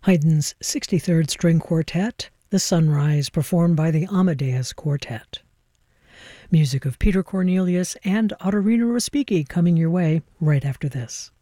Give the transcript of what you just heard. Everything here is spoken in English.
Haydn's 63rd String Quartet, The Sunrise, performed by the Amadeus Quartet. Music of Peter Cornelius and Ottorino Respighi coming your way right after this.